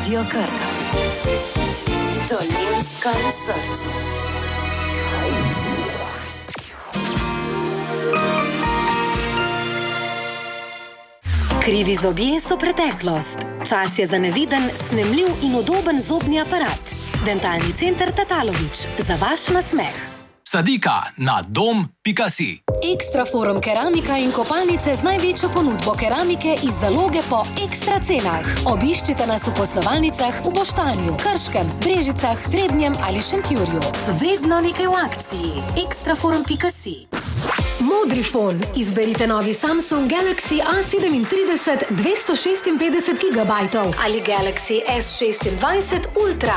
Radio Krka. Dolenjska v srcu. Krivi zobje so preteklost. Čas je za neviden, snemljiv in udoben zobni aparat. Dentalni center Tatalović. Za vaš nasmeh. Sadika na dom.si. Ekstra forum keramika in kopalnice z največjo ponudbo keramike iz zaloge po ekstra cenah. Obiščite nas v poslovalnicah v Boštanju, Krškem, Brežicah, Trebnjem ali Šentjurju. Vedno nekaj v akciji. ekstraforum.si. Modrifon. Izberite novi Samsung Galaxy A37 256 GB ali Galaxy S26 Ultra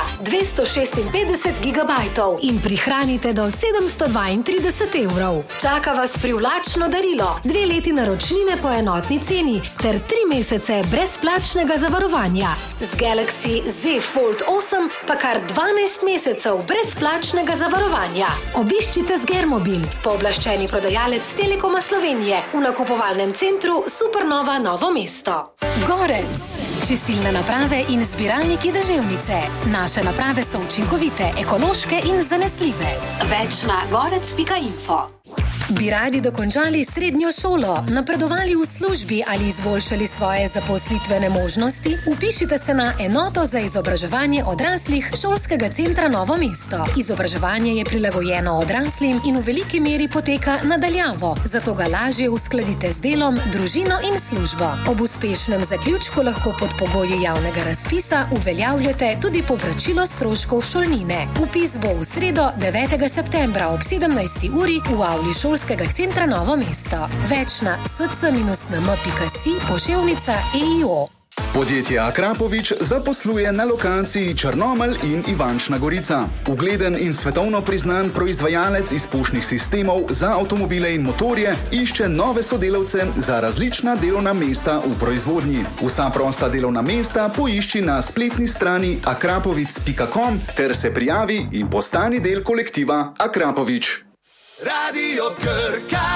256 GB in prihranite do 732 evrov. Čaka vas privlačno darilo, 2 leti naročnine po enotni ceni ter 3 mesece brezplačnega zavarovanja. Z Galaxy Z Fold 8 pa kar 12 mesecev brezplačnega zavarovanja. Obiščite Zgermobil, pooblaščeni prodajalec Telekoma Slovenije v nakupovalnem centru Supernova Novo mesto. Gorec. Čistilne naprave in zbiralniki deževnice. Naše naprave so učinkovite, ekološke in zanesljive. Več na gorec.info. Bi radi dokončali srednjo šolo, napredovali v službi ali izboljšali svoje zaposlitvene možnosti? Vpišite se na enoto za izobraževanje odraslih Šolskega centra Novo mesto. Izobraževanje je prilagojeno odraslim in v veliki meri poteka nadaljavo, zato ga lažje uskladite z delom, družino in službo. Ob uspešnem zaključku lahko pod pogoji javnega razpisa uveljavljate tudi povračilo stroškov šolnine. Vpis bo v sredo 9. septembra ob 17. uri v avli Šolskega centra Novo mesto. Več na sc-nm.si poševnica EIO. Podjetje Akrapovič zaposluje na lokaciji Črnomelj in Ivančna Gorica. Ugleden in svetovno priznan proizvajalec izpušnih sistemov za avtomobile in motorje išče nove sodelavce za različna delovna mesta v proizvodnji. Vsa prosta delovna mesta poišči na spletni strani akrapovic.com ter se prijavi in postani del kolektiva Akrapovič. Radio Krka.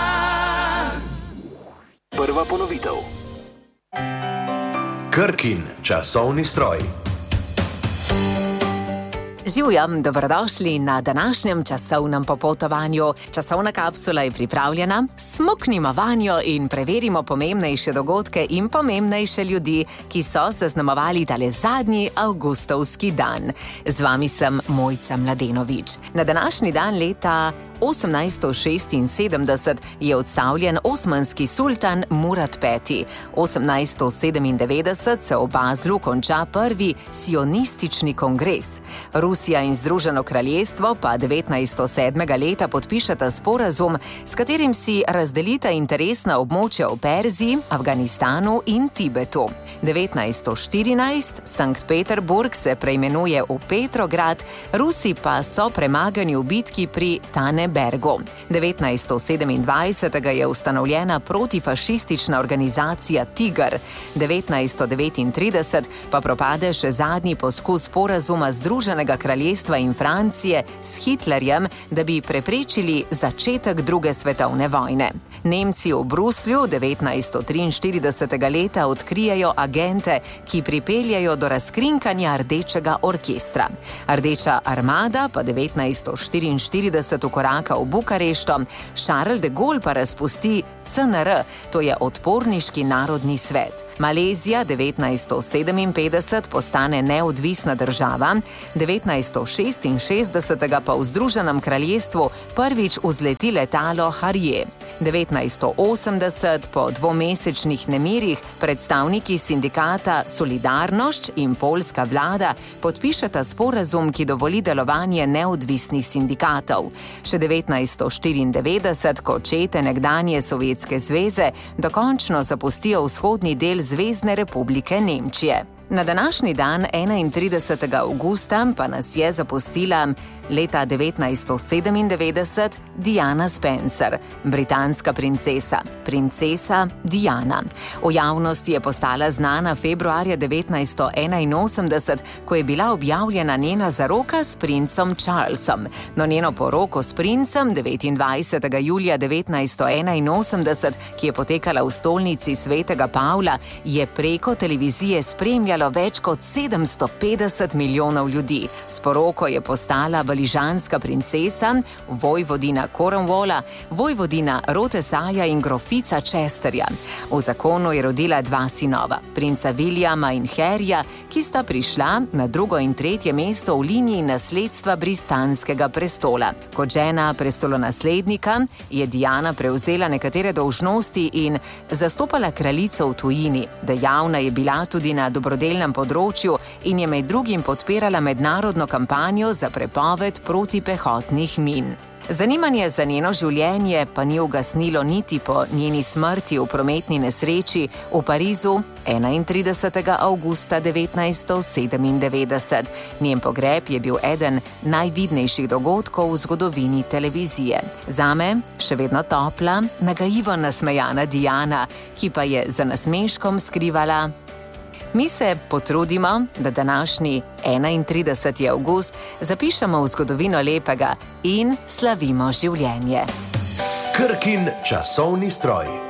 Prva ponovitev. Krkin časovni stroj. Živjam, dobrodošli na današnjem časovnem popotovanju. Časovna kapsula je pripravljena, smuknimo vanjo in preverimo pomembnejše dogodke in pomembnejše ljudi, ki so zaznamovali tale zadnji avgustovski dan. Z vami sem Mojca Mladenović. Na današnji dan leta 1876 je odstavljen osmanski sultan Murad V. 1897 se v Baslu konča prvi sionistični kongres. Rusija in Združeno kraljestvo pa 1907. leta podpišeta sporazum, s katerim si razdelita interesna območja v Perziji, Afganistanu in Tibetu. 1914 Sankt Peterburg se preimenuje v Petrograd, Rusi pa so premagani v bitki pri Tanebergu. 1927. je ustanovljena protifašistična organizacija Tiger. 1939 pa propade še zadnji poskus sporazuma Združenega kraljestva in Francije s Hitlerjem, da bi preprečili začetek druge svetovne vojne. Nemci v Bruslju 1943. leta odkrijejo agente, ki pripeljajo do razkrinkanja Rdečega orkestra. Rdeča armada pa 1944 ukoraka v Bukarešto, Charles de Gaulle pa razpusti CNR, to je Odporniški narodni svet. Malezija 1957 postane neodvisna država, 1966 pa v Združenem kraljestvu prvič vzleti letalo Harrier. 1980 po dvomesečnih nemirih predstavniki sindikata Solidarność in poljska vlada podpišeta sporazum, ki dovoli delovanje neodvisnih sindikatov. Še 1994, ko čete nekdanje Sovjetske zveze dokončno zapustijo vzhodni del Zvezne republike Nemčije. Na današnji dan 31. avgusta pa nas je zapustila leta 1997 Diana Spencer, britanska princesa, princesa Diana. V javnosti je postala znana februarja 1981, ko je bila objavljena njena zaroka s princem Charlesom. No, njeno poroko s princem 29. julija 1981, ki je potekala v stolnici Svetega Pavla, je preko televizije spremljala spremljalo več kot 750 milijonov ljudi. S poroko je postala valižanska princesa, vojvodina Cornwalla, vojvodina Rotesaja in grofica Chesterja. V zakonu je rodila 2 sinova, princa Williama in Harryja, ki sta prišla na 2. in 3. mesto v liniji nasledstva britanskega prestola. Kot žena prestolonaslednika je Diana prevzela nekatere dolžnosti in zastopala kraljico v tujini. Dejavna je bila tudi na dobrodelnem področju in je med drugim podpirala mednarodno kampanjo za prepoved protipehotnih min. Zanimanje za njeno življenje pa ni ugasnilo niti po njeni smrti v prometni nesreči v Parizu 31. avgusta 1997. Njen pogreb je bil eden najvidnejših dogodkov v zgodovini televizije. Zame še vedno topla, nagajivo nasmejana Diana, ki pa je za nasmeškom skrivala: mi se potrudimo, da današnji 31. avgust zapišemo v zgodovino lepega in slavimo življenje. Krkin časovni stroj.